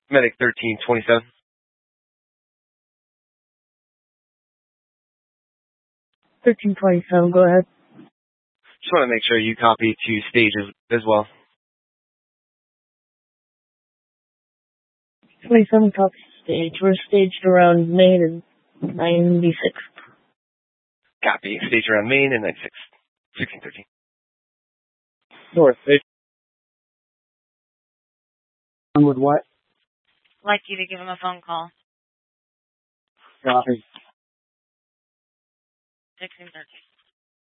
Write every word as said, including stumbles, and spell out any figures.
Medic thirteen twenty-seven. thirteen twenty-seven, go ahead. Just want to make sure you copy to stage as, as well. twenty-seven copy stage. We're staged around Main and ninety-six. Copy. Stage around Main and ninety-six. sixteen thirteen. North, stage. With what? Like you to give him a phone call. Copy. sixteen thirteen.